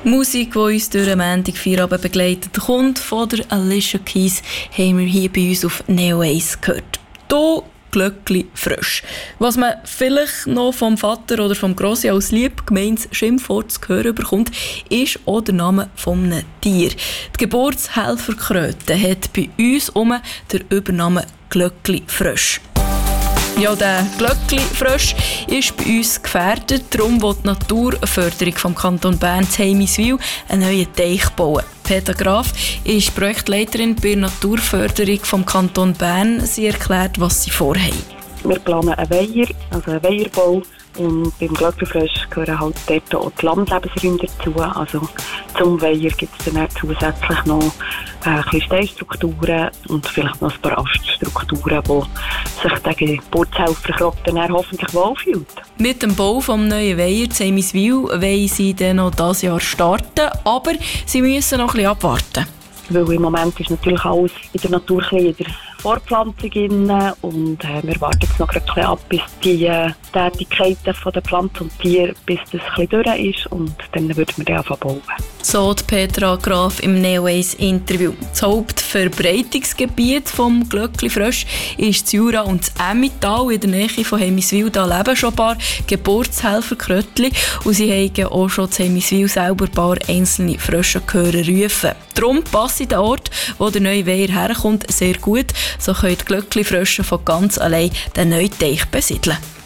Musik, die uns durch den Montagfeierabend begleitet, kommt von der Alicia Keys, haben wir hier bei uns auf Neo Ace gehört. Hier Glöckli frisch. Was man vielleicht noch vom Vater oder vom Grossi als lieb gemeintes Schimpfwort zu hören bekommt, ist auch der Name eines Tiers. Die Geburtshelferkröte hat bei uns den Übernamen Glöckli frisch. Ja, der Glöckli-Frosch ist bei uns gefährdet. Darum will die Naturförderung vom Kanton Bern in Heimiswil einen neuen Teich bauen. Petra Graf ist Projektleiterin bei der Naturförderung vom Kanton Bern. Sie erklärt, was sie vorhaben. Wir planen einen Weiher, also einen Weiherbau. Und beim Glöckli-Frosch gehören halt dort auch die Landlebensräume dazu. Also zum Weiher gibt es dann zusätzlich noch ein bisschen Steinstrukturen und vielleicht noch ein paar Aststrukturen, die sich der Geburtshelferkröte dann hoffentlich wohlfühlt. Mit dem Bau des neuen Weiher in Heimiswil wollen sie dann noch dieses Jahr starten, aber sie müssen noch ein bisschen abwarten. Weil im Moment ist natürlich alles in der Natur in der Vorpflanzung drin und wir warten jetzt noch ein bisschen ab, bis die Tätigkeiten der Pflanzen und Tiere bis das ein bisschen durch ist und dann würden wir anfangen bauen. So die Petra Graf im Neo Ace Interview. Das Hauptverbreitungsgebiet des Glöckli-Frosch ist das Jura und das Emmental. In der Nähe von Heimiswil da leben schon ein paar Geburtshelferkrötli und sie haben auch schon in Heimiswil selber ein paar einzelne Frösche hören rufen. Darum passt der Ort, wo der neue Weiher herkommt, sehr gut. So können die Glöckli-Frösche von ganz allein den neuen Teich besiedeln.